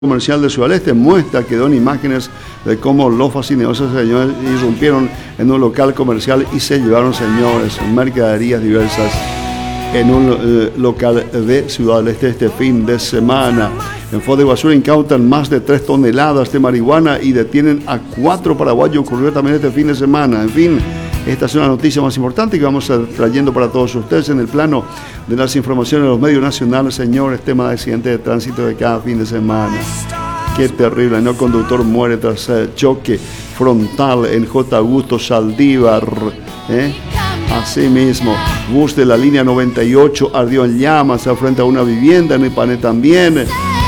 comercial de Ciudad del Este muestra que dan imágenes de cómo los fascinerosos señores irrumpieron en un local comercial y se llevaron, señores, mercaderías diversas en un local de Ciudad del Este este fin de semana. En Foz de Iguazú incautan más de 3 toneladas de marihuana y detienen a 4 paraguayos. Ocurrió también este fin de semana. En fin, esta es una noticia más importante que vamos a trayendo para todos ustedes en el plano de las informaciones de los medios nacionales, señores. Tema de accidentes de tránsito de cada fin de semana. Qué terrible, ¿no? Conductor muere tras choque frontal en J. Augusto Saldívar. Asimismo, bus de la línea 98 ardió en llamas frente a una vivienda en Ipané también.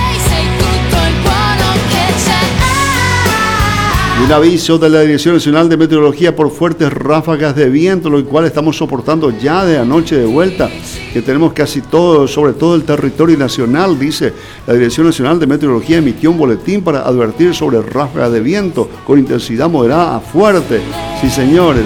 Un aviso de la Dirección Nacional de Meteorología por fuertes ráfagas de viento, lo cual estamos soportando ya de anoche de vuelta, que tenemos casi todo, sobre todo el territorio nacional. Dice la Dirección Nacional de Meteorología emitió un boletín para advertir sobre ráfagas de viento con intensidad moderada a fuerte. Sí, señores.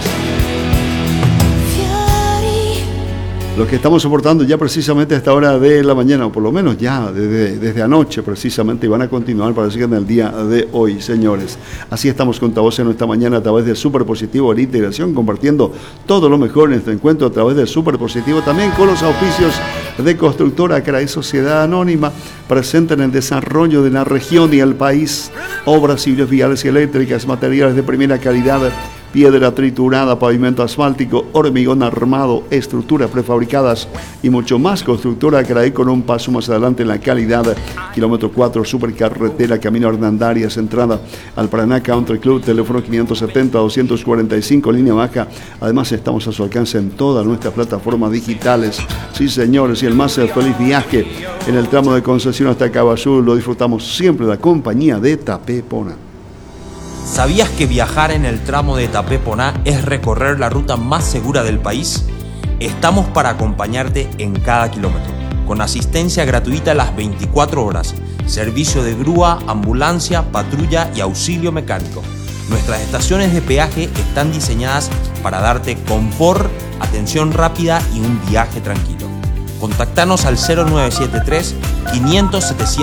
Lo que estamos soportando ya precisamente a esta hora de la mañana, o por lo menos ya desde anoche precisamente, y van a continuar parece que en el día de hoy, señores. Así estamos con Tabos en esta mañana a través de Superpositivo en Integración, compartiendo todo lo mejor en este encuentro a través de Superpositivo, también con los auspicios de Constructora Cray Sociedad Anónima, presente en el desarrollo de la región y el país, obras civiles, viales y eléctricas, materiales de primera calidad, piedra triturada, pavimento asfáltico, hormigón armado, estructuras prefabricadas y mucho más. Constructora Cray, con un paso más adelante en la calidad. Kilómetro 4, supercarretera, camino Hernandarias, entrada al Paraná Country Club, teléfono 570-245, línea baja. Además estamos a su alcance en todas nuestras plataformas digitales. Sí, señores, y el más feliz viaje en el tramo de Concepción hasta Cabo Azul lo disfrutamos siempre de la compañía de Tapé Poná. ¿Sabías que viajar en el tramo de Tapé Poná es recorrer la ruta más segura del país? Estamos para acompañarte en cada kilómetro, con asistencia gratuita las 24 horas, servicio de grúa, ambulancia, patrulla y auxilio mecánico. Nuestras estaciones de peaje están diseñadas para darte confort, atención rápida y un viaje tranquilo. Contactanos al 0973 500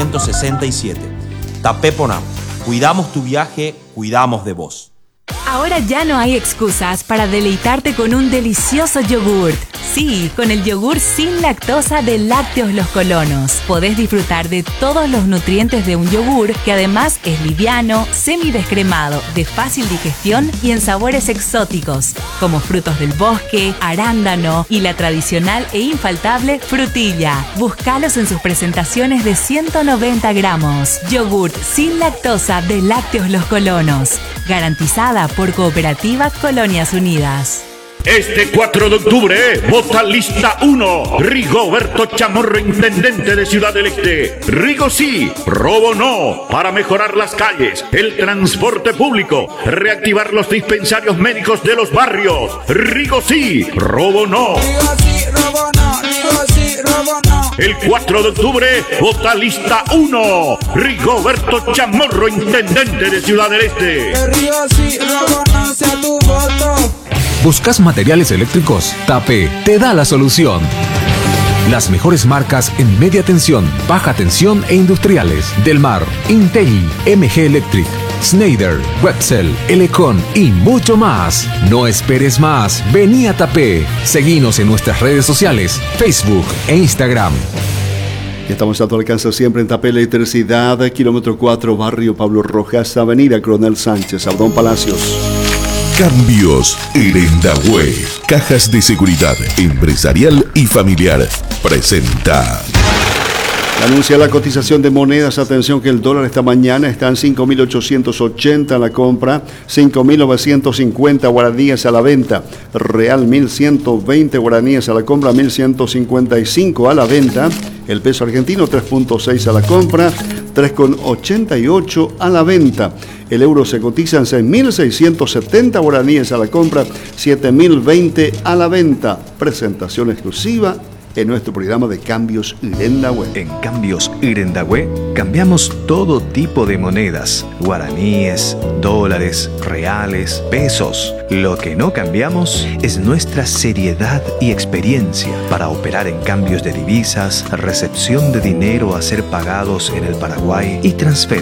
767. Tapé Poná. Cuidamos tu viaje, cuidamos de vos. Ahora ya no hay excusas para deleitarte con un delicioso yogurt. Sí, con el yogur sin lactosa de Lácteos Los Colonos. Podés disfrutar de todos los nutrientes de un yogur que además es liviano, semidescremado, de fácil digestión y en sabores exóticos, como frutos del bosque, arándano y la tradicional e infaltable frutilla. Búscalos en sus presentaciones de 190 gramos. Yogurt sin lactosa de Lácteos Los Colonos. Garantizada por Cooperativa Colonias Unidas. Este 4 de octubre, vota lista 1. Rigoberto Chamorro, intendente de Ciudad del Este. Rigo sí, robo no. Para mejorar las calles, el transporte público, reactivar los dispensarios médicos de los barrios. Rigo sí, robo no. Rigo sí, robo no. Rigo sí, robo no. El 4 de octubre, vota lista 1. Rigoberto Chamorro, intendente de Ciudad del Este. Que Rigo sí, robo no sea tu voto. ¿Buscas materiales eléctricos? Tapé te da la solución. Las mejores marcas en media tensión, baja tensión e industriales. Delmar, Integui, MG Electric, Schneider, Webcel, Elecon y mucho más. No esperes más. Vení a Tapé. Seguinos en nuestras redes sociales, Facebook e Instagram. Y estamos a tu alcance siempre en Tapé Electricidad, kilómetro 4, barrio Pablo Rojas, avenida Coronel Sánchez, Abdón Palacios. Cambios Erendahue. Cajas de seguridad empresarial y familiar. Presenta. Anuncia la cotización de monedas. Atención que el dólar esta mañana está en 5.880 a la compra, 5.950 guaraníes a la venta. Real 1.120 guaraníes a la compra, 1.155 a la venta. El peso argentino 3.6 a la compra, 3.88 a la venta. El euro se cotiza en 6.670 guaraníes a la compra, 7.020 a la venta. Presentación exclusiva en nuestro programa de Cambios Irendahue. En Cambios Irendahue cambiamos todo tipo de monedas: guaraníes, dólares, reales, pesos. Lo que no cambiamos es nuestra seriedad y experiencia para operar en cambios de divisas, recepción de dinero a ser pagados en el Paraguay y transferencia